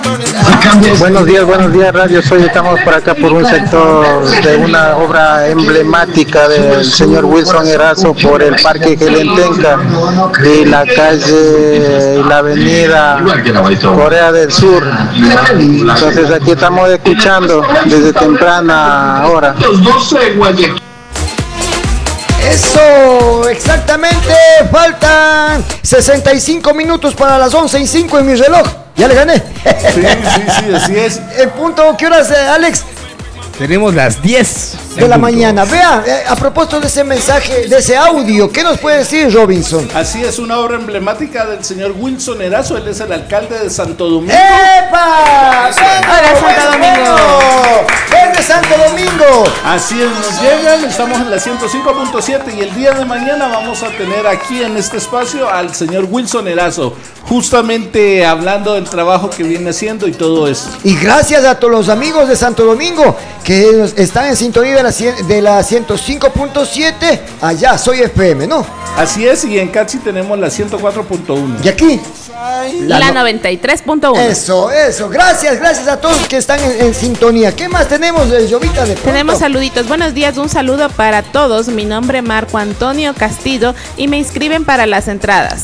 Buenos días, Radio Soy. Estamos por acá por un sector de una obra emblemática del señor Wilson Erazo por el Parque Gelentenca y la calle y la avenida Corea del Sur. Entonces aquí estamos escuchando desde temprana hora. Eso, exactamente, faltan 65 minutos para las 11:05 en mi reloj. Ya le gané. Sí, así es. En punto, ¿qué horas, Alex? Tenemos las 10 de la mañana. Vea, a propósito de ese mensaje, de ese audio, ¿qué nos puede decir, Robinson? Así es, una obra emblemática del señor Wilson Erazo. Él es el alcalde de Santo Domingo. ¡Epa! ¡Hola, Santo Domingo! ¡Desde Santo Domingo! Así es, nos llegan, estamos en la 105.7 y el día de mañana vamos a tener aquí en este espacio al señor Wilson Erazo, justamente hablando del trabajo que viene haciendo y todo eso. Y gracias a todos los amigos de Santo Domingo que están en sintonía de la 105.7, allá Soy FM, ¿no? Así es, y en Catsi tenemos la 104.1. ¿Y aquí? La 93.1. Eso. Gracias a todos que están en sintonía. ¿Qué más tenemos, Jovita? Tenemos saluditos. Buenos días, un saludo para todos. Mi nombre es Marco Antonio Castillo y me inscriben para las entradas.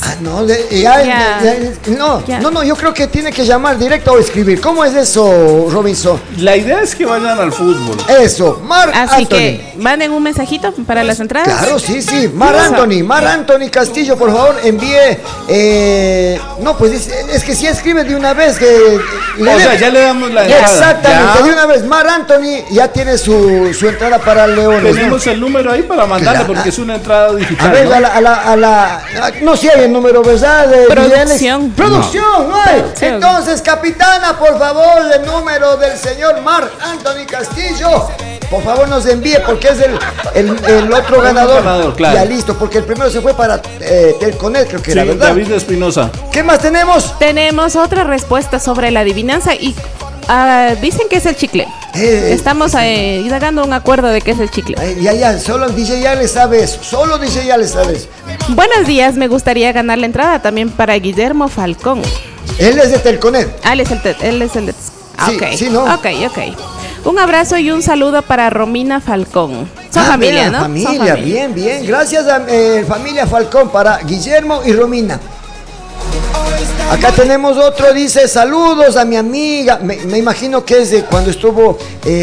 No, yo creo que tiene que llamar directo o escribir. ¿Cómo es eso, Robinson? La idea es que vayan al fútbol. Eso, Así Anthony. Que manden un mensajito para las entradas. Claro, sí. Mar Anthony Castillo, por favor, envíe. No, pues es que si escribe de una vez que... ya le damos la entrada. Exactamente, de una vez. Mar Anthony ya tiene su entrada para Leones. Tenemos el número ahí para mandarle porque es una entrada digital. A ver, no si hay el número, ¿verdad? Producción. Producción, no hay. Entonces, capitana, por favor, el número del señor Mar Anthony Castillo. Por favor, nos envíe porque es el otro ganador. Claro. Ya listo, porque el primero se fue para Telconet, creo que era, ¿verdad? David Espinosa. ¿Qué más tenemos? Tenemos otra respuesta sobre la adivinanza y dicen que es el chicle. Estamos llegando a un acuerdo de que es el chicle. Ya, solo DJ ya le sabe eso. Buenos días, me gustaría ganar la entrada también para Guillermo Falcón. Él es de Telconet. Él es el de... Sí, ¿no? Ok. Un abrazo y un saludo para Romina Falcón. Son familia, ¿no? Familia, bien. Gracias a familia Falcón para Guillermo y Romina. Acá tenemos otro, dice, saludos a mi amiga. Me imagino que es de cuando estuvo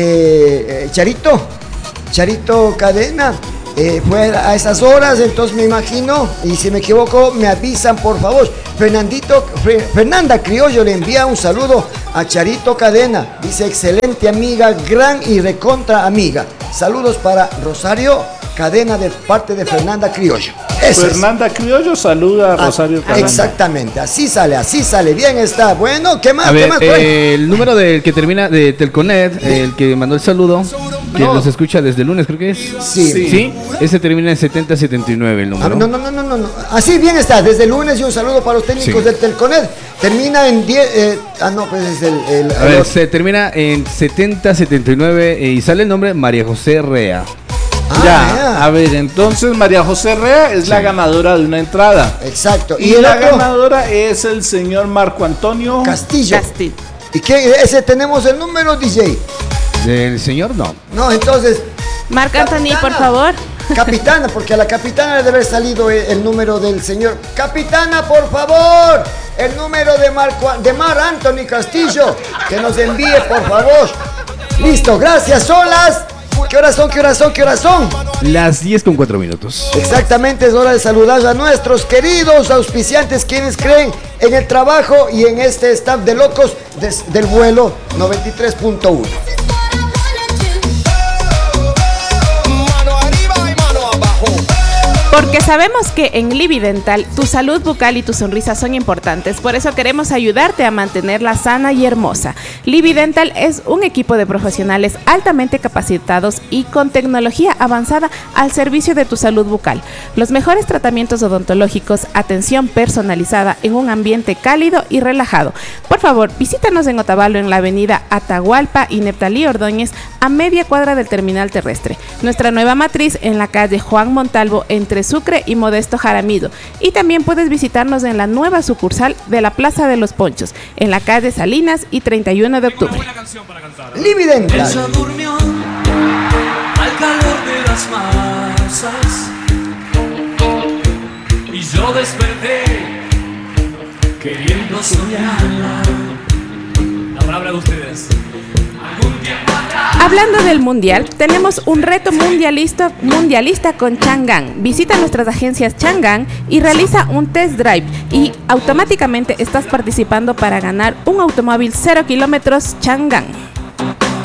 Charito Cadena. Fue a esas horas, entonces me imagino, y si me equivoco me avisan por favor. Fernanda Criollo le envía un saludo a Charito Cadena, dice excelente amiga, gran y recontra amiga. Saludos para Rosario Cadena de parte de Fernanda Criollo. Fernanda Criollo saluda a Rosario Cadena. Exactamente, así sale, bien está. Bueno, ¿qué más? El número del que termina de Telconet, el que mandó el saludo, que nos escucha desde el lunes, creo que es. Sí. Ese termina en 7079 el número. No. Así bien está, desde el lunes, y un saludo para los técnicos del Telconet. Termina en 10. Pues es se termina en 7079 y sale el nombre María José Rea. A ver, entonces María José Rea es la ganadora de una entrada. Exacto. Y la ganadora es el señor Marco Antonio Castillo. ¿Y qué? ¿Ese tenemos el número, DJ? ¿Del señor? No. No, entonces... Marc Anthony, por favor. Capitana, porque a la capitana debe haber salido el número del señor. Capitana, por favor, el número de Mar Anthony Castillo, que nos envíe, por favor. Listo, gracias, solas. ¿Qué horas son? Las 10:04. Exactamente, es hora de saludar a nuestros queridos auspiciantes, quienes creen en el trabajo y en este staff de locos del vuelo 93.1. Porque sabemos que en Livi Dental tu salud bucal y tu sonrisa son importantes, por eso queremos ayudarte a mantenerla sana y hermosa. Livi Dental es un equipo de profesionales altamente capacitados y con tecnología avanzada al servicio de tu salud bucal. Los mejores tratamientos odontológicos, atención personalizada en un ambiente cálido y relajado. Por favor, visítanos en Otavalo en la avenida Atahualpa y Neptalí Ordóñez a media cuadra del terminal terrestre. Nuestra nueva matriz en la calle Juan Montalvo entre de Sucre y Modesto Jaramillo. Y también puedes visitarnos en la nueva sucursal de la Plaza de los Ponchos, en la calle Salinas y 31 de octubre. Lividental. Ella durmió al calor de las masas y yo desperté queriendo soñar. La palabra de ustedes. Algún tiempo atrás. Hablando del mundial, tenemos un reto mundialista con Chang'an. Visita nuestras agencias Chang'an y realiza un test drive y automáticamente estás participando para ganar un automóvil 0 kilómetros Chang'an.